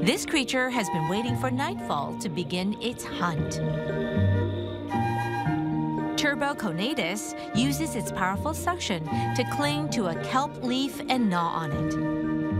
This creature has been waiting for nightfall to begin its hunt. Turboconatus uses its powerful suction to cling to a kelp leaf and gnaw on it.